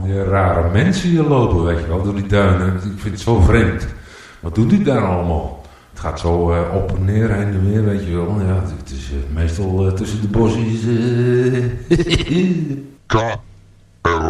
die rare mensen hier lopen, weet je wel, door die duinen. Ik vind het zo vreemd. Wat doet dit daar allemaal? Het gaat zo op en neer, heen en weer, weet je wel. Ja, het is meestal tussen de bosjes.